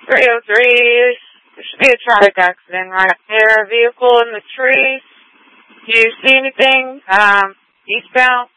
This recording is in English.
303, there should be a traffic accident right there. A vehicle in the trees. Do you see anything eastbound?